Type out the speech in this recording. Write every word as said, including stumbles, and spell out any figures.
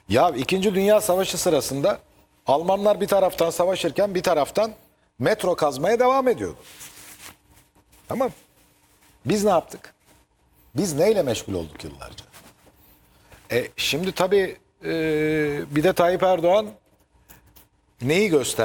Ya İkinci Dünya Savaşı sırasında Almanlar bir taraftan savaşırken bir taraftan metro kazmaya devam ediyordu. Tamam. Biz ne yaptık? Biz neyle meşgul olduk yıllarca? E, şimdi tabii e, bir de Tayyip Erdoğan neyi gösterdi?